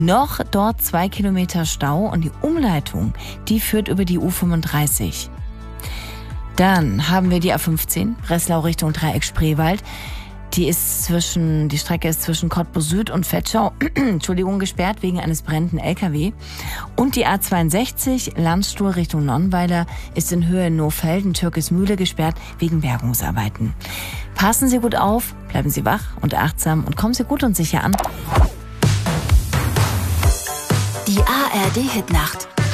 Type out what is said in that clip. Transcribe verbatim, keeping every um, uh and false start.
Noch dort zwei Kilometer Stau und die Umleitung, die führt über die U fünfunddreißig. Dann haben wir die A fünfzehn, Breslau Richtung Dreieck Spreewald. Die ist zwischen, die Strecke ist zwischen Cottbus Süd und Vetschau, Entschuldigung, gesperrt wegen eines brennenden L K W. Und die A zweiundsechzig, Landstuhl Richtung Nonnweiler, ist in Höhe Nohfelden, Türkismühle gesperrt wegen Bergungsarbeiten. Passen Sie gut auf, bleiben Sie wach und achtsam und kommen Sie gut und sicher an. Die A R D Hitnacht.